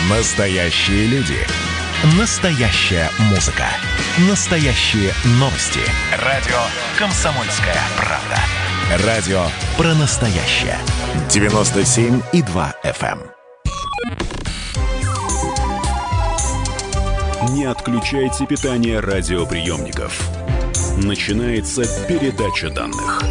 Настоящие люди. Настоящая музыка. Настоящие новости. Радио «Комсомольская правда». Радио про настоящее. 97,2 FM. Не отключайте питание радиоприемников. Начинается передача данных.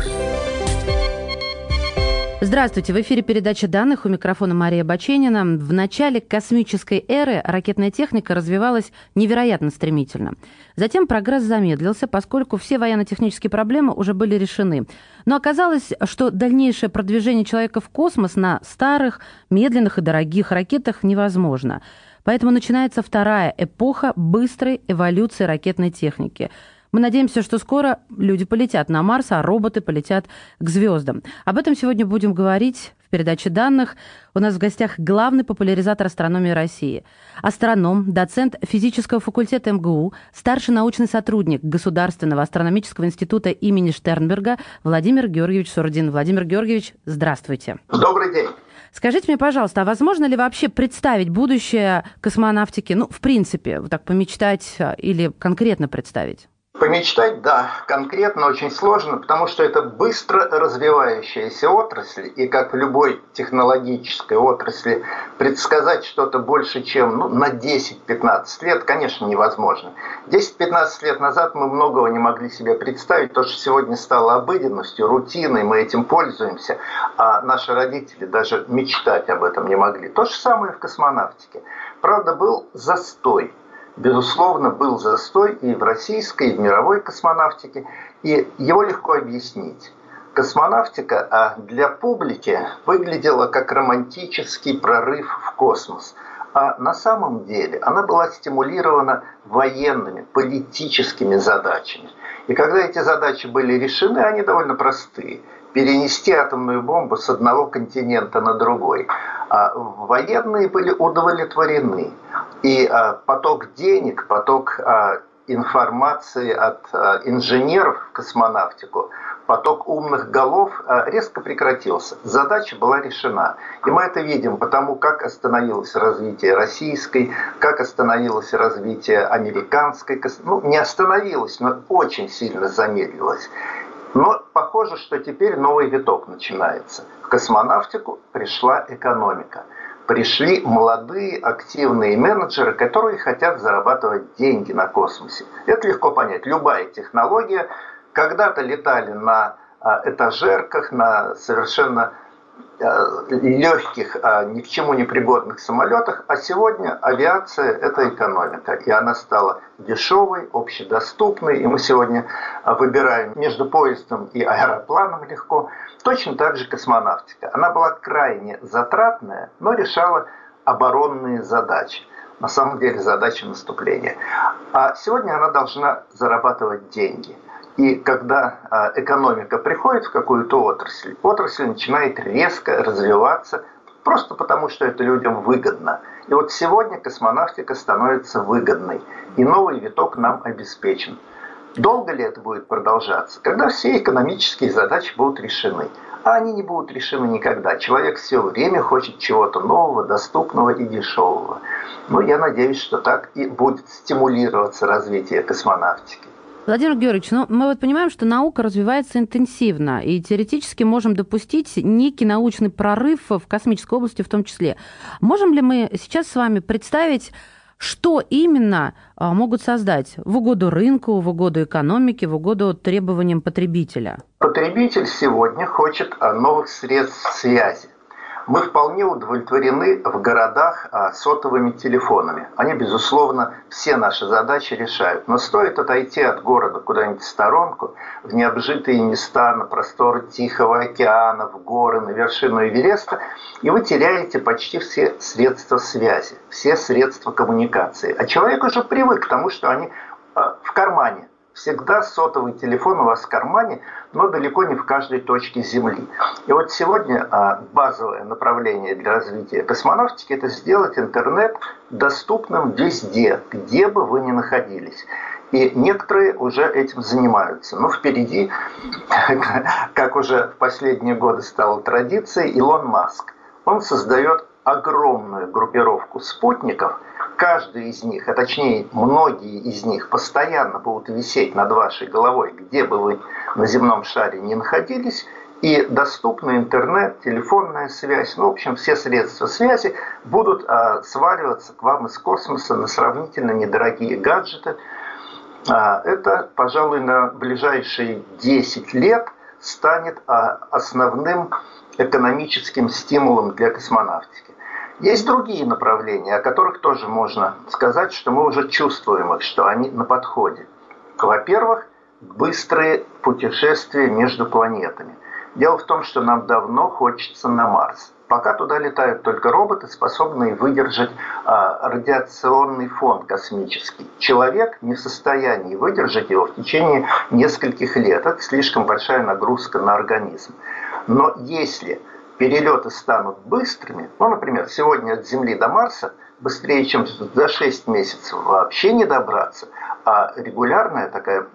Здравствуйте, в эфире передача данных, у микрофона Мария Баченина. В начале космической эры ракетная техника развивалась невероятно стремительно. Затем прогресс замедлился, поскольку все военно-технические проблемы уже были решены. Но оказалось, что дальнейшее продвижение человека в космос на старых, медленных и дорогих ракетах невозможно. Поэтому начинается вторая эпоха быстрой эволюции ракетной техники. Мы надеемся, что скоро люди полетят на Марс, а роботы полетят к звездам. Об этом сегодня будем говорить в передаче данных. У нас в гостях главный популяризатор астрономии России. Астроном, доцент физического факультета МГУ, старший научный сотрудник Государственного астрономического института имени Штернберга Владимир Георгиевич Сурдин. Владимир Георгиевич, здравствуйте. Добрый день. Скажите мне, пожалуйста, а возможно ли вообще представить будущее космонавтики? Ну, в принципе, вот так помечтать или конкретно представить? Помечтать, да, конкретно очень сложно, потому что это быстро развивающаяся отрасль, и как в любой технологической отрасли предсказать что-то больше, чем на 10-15 лет, конечно, невозможно. 10-15 лет назад мы многого не могли себе представить, то, что сегодня стало обыденностью, рутиной, мы этим пользуемся, а наши родители даже мечтать об этом не могли. То же самое в космонавтике. Правда, был застой. Безусловно, был застой и в российской, и в мировой космонавтике, и его легко объяснить. Космонавтика для публики выглядела как романтический прорыв в космос, а на самом деле она была стимулирована военными, политическими задачами. И когда эти задачи были решены, они довольно простые. Перенести атомную бомбу с одного континента на другой. Военные были удовлетворены. И поток денег, поток информации от инженеров в космонавтику, поток умных голов резко прекратился. Задача была решена. И мы это видим потому, как остановилось развитие российской, как остановилось развитие американской. Не остановилось, но очень сильно замедлилось. Но похоже, что теперь новый виток начинается. В космонавтику пришла экономика. Пришли молодые, активные менеджеры, которые хотят зарабатывать деньги на космосе. Это легко понять. Любая технология. Когда-то летали на этажерках, на совершенно легких, ни к чему не пригодных самолетах, а сегодня авиация – это экономика. И она стала дешевой, общедоступной, и мы сегодня выбираем между поездом и аэропланом легко. Точно так же космонавтика. Она была крайне затратная, но решала оборонные задачи. На самом деле задачи наступления. А сегодня она должна зарабатывать деньги. И когда экономика приходит в какую-то отрасль начинает резко развиваться, просто потому что это людям выгодно. И вот сегодня космонавтика становится выгодной, и новый виток нам обеспечен. Долго ли это будет продолжаться? Когда все экономические задачи будут решены. А они не будут решены никогда. Человек все время хочет чего-то нового, доступного и дешевого. Я надеюсь, что так и будет стимулироваться развитие космонавтики. Владимир Георгиевич, мы понимаем, что наука развивается интенсивно, и теоретически можем допустить некий научный прорыв в космической области в том числе. Можем ли мы сейчас с вами представить, что именно могут создать в угоду рынку, в угоду экономике, в угоду требованиям потребителя? Потребитель сегодня хочет новых средств связи. Мы вполне удовлетворены в городах сотовыми телефонами. Они, безусловно, все наши задачи решают. Но стоит отойти от города куда-нибудь в сторонку, в необжитые места, на просторы Тихого океана, в горы, на вершину Эвереста, и вы теряете почти все средства связи, все средства коммуникации. А человек уже привык к тому, что они в кармане. Всегда сотовый телефон у вас в кармане, но далеко не в каждой точке Земли. И вот сегодня базовое направление для развития космонавтики – это сделать интернет доступным везде, где бы вы ни находились. И некоторые уже этим занимаются. Но впереди, как уже в последние годы стало традицией, Илон Маск. Он создает огромную группировку спутников. Каждый из них, а точнее многие из них, постоянно будут висеть над вашей головой, где бы вы на земном шаре ни находились, и доступный интернет, телефонная связь, в общем, все средства связи будут сваливаться к вам из космоса на сравнительно недорогие гаджеты. Это, пожалуй, на ближайшие 10 лет станет основным экономическим стимулом для космонавтики. Есть другие направления, о которых тоже можно сказать, что мы уже чувствуем их, что они на подходе. Во-первых, быстрые путешествия между планетами. Дело в том, что нам давно хочется на Марс. Пока туда летают только роботы, способные выдержать радиационный фон космический. Человек не в состоянии выдержать его в течение нескольких лет. Это слишком большая нагрузка на организм. Но если перелеты станут быстрыми, например, сегодня от Земли до Марса быстрее, чем за 6 месяцев вообще не добраться, а регулярный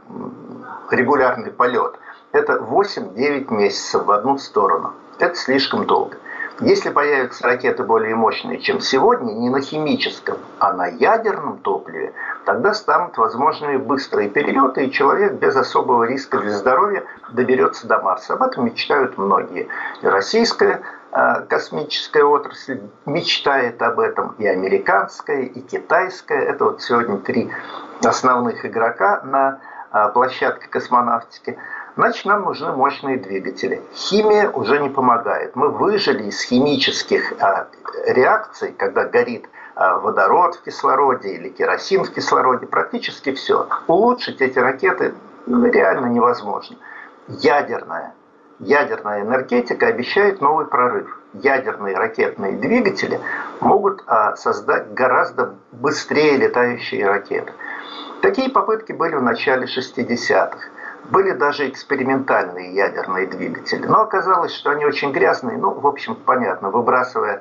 полет – это 8-9 месяцев в одну сторону. Это слишком долго. Если появятся ракеты более мощные, чем сегодня, не на химическом, а на ядерном топливе, тогда станут возможны быстрые перелеты, и человек без особого риска для здоровья доберется до Марса. Об этом мечтают многие. И российская космическая отрасль мечтает об этом, и американская, и китайская. Это вот сегодня 3 основных игрока на площадке космонавтики. Значит, нам нужны мощные двигатели. Химия уже не помогает. Мы выжили из химических реакций, когда горит водород в кислороде или керосин в кислороде, практически все. Улучшить эти ракеты реально невозможно. Ядерная энергетика обещает новый прорыв. Ядерные ракетные двигатели могут создать гораздо быстрее летающие ракеты. Такие попытки были в начале 60-х. Были даже экспериментальные ядерные двигатели. Но оказалось, что они очень грязные. В общем, понятно, выбрасывая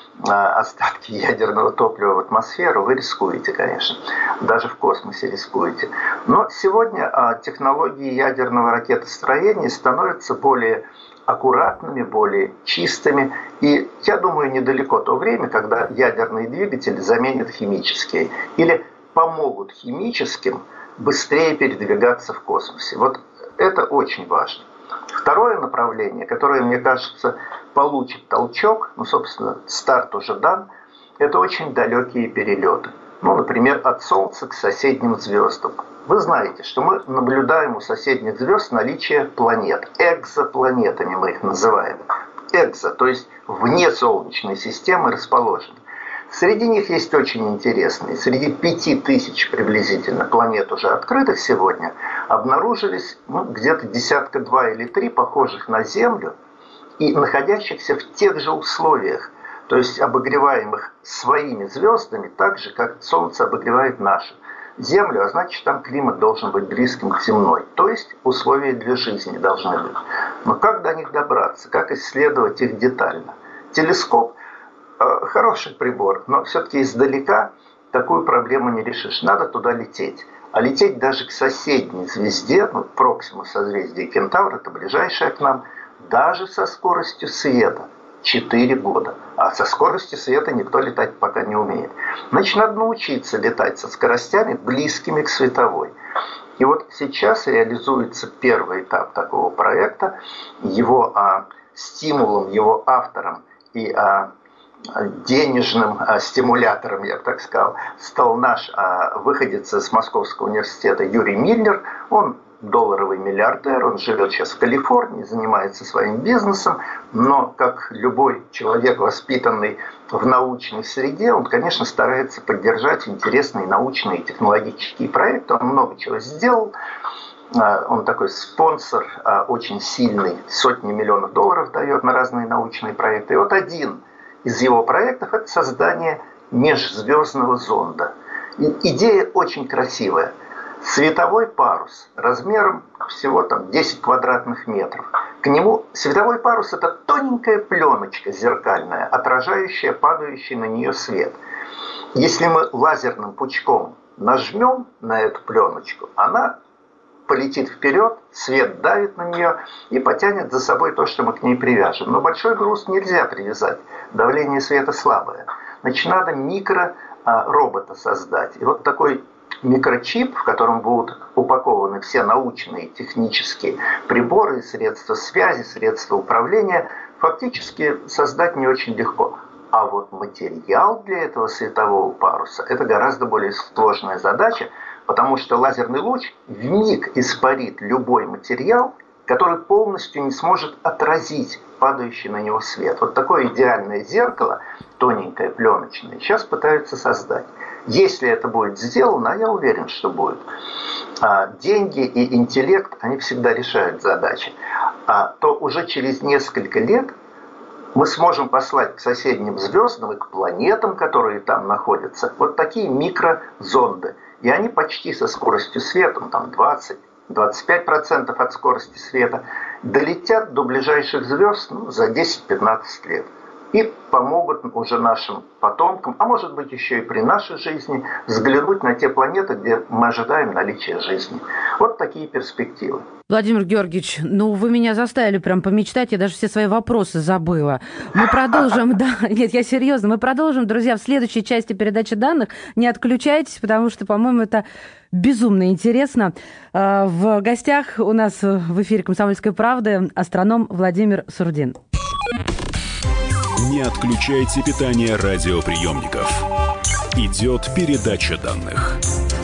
остатки ядерного топлива в атмосферу, вы рискуете, конечно. Даже в космосе рискуете. Но сегодня технологии ядерного ракетостроения становятся более аккуратными, более чистыми. И я думаю, недалеко то время, когда ядерные двигатели заменят химические. Или помогут химическим быстрее передвигаться в космосе. Вот это очень важно. Второе направление, которое, мне кажется, получит толчок, собственно, старт уже дан, это очень далекие перелеты. Например, от Солнца к соседним звездам. Вы знаете, что мы наблюдаем у соседних звезд наличие планет. Экзопланетами мы их называем. Экзо, то есть вне Солнечной системы расположены. Среди них есть очень интересные. Среди 5000 приблизительно планет, уже открытых сегодня, обнаружились где-то 1-2 или 3 похожих на Землю и находящихся в тех же условиях, то есть обогреваемых своими звездами, так же, как Солнце обогревает нашу Землю, а значит, там климат должен быть близким к земной, то есть условия для жизни должны быть. Но как до них добраться, как исследовать их детально? Телескоп хороший прибор, но все-таки издалека такую проблему не решишь. Надо туда лететь. А лететь даже к соседней звезде, Проксима созвездие Кентавра, это ближайшая к нам, даже со скоростью света 4 года. А со скоростью света никто летать пока не умеет. Значит, надо научиться летать со скоростями, близкими к световой. И вот сейчас реализуется первый этап такого проекта. Его стимулом, его автором и денежным стимулятором, я бы так сказал, стал наш выходец из Московского университета Юрий Миллер. Он долларовый миллиардер, он живет сейчас в Калифорнии, занимается своим бизнесом, но как любой человек, воспитанный в научной среде, он, конечно, старается поддержать интересные научные и технологические проекты. Он много чего сделал. Он такой спонсор очень сильный, сотни миллионов долларов дает на разные научные проекты. И вот один из его проектов – это создание межзвездного зонда. И идея очень красивая. Световой парус размером всего 10 квадратных метров. К нему световой парус – это тоненькая пленочка зеркальная, отражающая падающий на нее свет. Если мы лазерным пучком нажмем на эту пленочку, она полетит вперед, свет давит на нее и потянет за собой то, что мы к ней привяжем. Но большой груз нельзя привязать, давление света слабое. Значит, надо микроробота создать. И вот такой микрочип, в котором будут упакованы все научные технические приборы, средства связи, средства управления, фактически создать не очень легко. А вот материал для этого светового паруса – это гораздо более сложная задача, потому что лазерный луч вмиг испарит любой материал, который полностью не сможет отразить падающий на него свет. Вот такое идеальное зеркало, тоненькое, пленочное, сейчас пытаются создать. Если это будет сделано, а я уверен, что будет, деньги и интеллект, они всегда решают задачи, то уже через несколько лет мы сможем послать к соседним звездам и к планетам, которые там находятся, вот такие микрозонды. И они почти со скоростью света, там 20-25% от скорости света, долетят до ближайших звезд за 10-15 лет. И помогут уже нашим потомкам, а может быть еще и при нашей жизни, взглянуть на те планеты, где мы ожидаем наличия жизни. Вот такие перспективы. Владимир Георгиевич, вы меня заставили прям помечтать, я даже все свои вопросы забыла. Мы продолжим, нет, я серьезно, мы продолжим, друзья, в следующей части передачи данных. Не отключайтесь, потому что, по-моему, это безумно интересно. В гостях у нас в эфире «Комсомольской правды» астроном Владимир Сурдин. Не отключайте питание радиоприемников. Идет передача данных.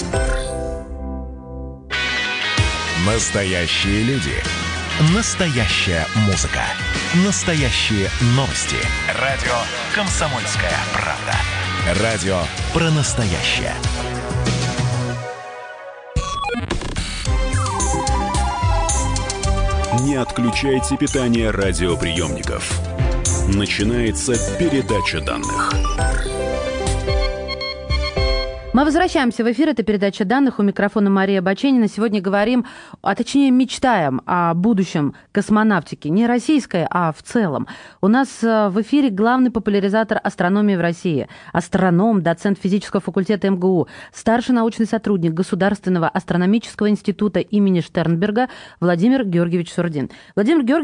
Настоящие люди. Настоящая музыка. Настоящие новости. Радио «Комсомольская правда». Радио про настоящее. Не отключайте питание радиоприемников. Начинается передача данных. Мы возвращаемся в эфир. Это передача данных. У микрофона Мария Баченина. Сегодня говорим, а точнее мечтаем о будущем космонавтики. Не российской, а в целом. У нас в эфире главный популяризатор астрономии в России. Астроном, доцент физического факультета МГУ, старший научный сотрудник Государственного астрономического института имени Штернберга Владимир Георгиевич Сурдин. Владимир Георгиевич